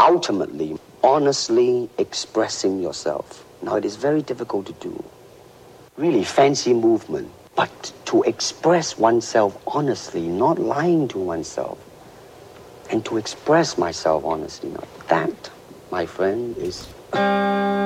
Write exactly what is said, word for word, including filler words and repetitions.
ultimately, honestly expressing yourself. Now, it is very difficult to do. Really fancy movement. But to express oneself honestly, not lying to oneself, and to express myself honestly, now, that, my friend, is